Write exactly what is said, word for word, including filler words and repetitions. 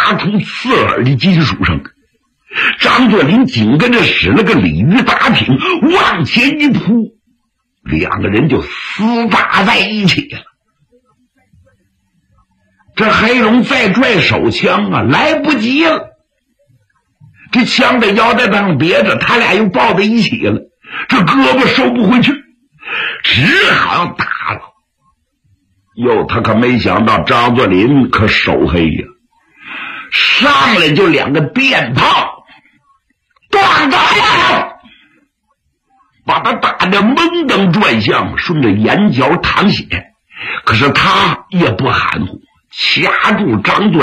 发出刺耳的金属声。张作霖紧跟着使了个鲤鱼打挺，往前一扑，两个人就厮打在一起了。这黑龙再拽手枪啊，来不及了，这枪在腰带上别着，他俩又抱在一起了，这胳膊收不回去，只好要打了。哟，他可没想到张作霖可手黑呀，上来就两个鞭炮，咣当，把他打得懵登转向，顺着眼角淌血。可是他也不含糊，掐住张作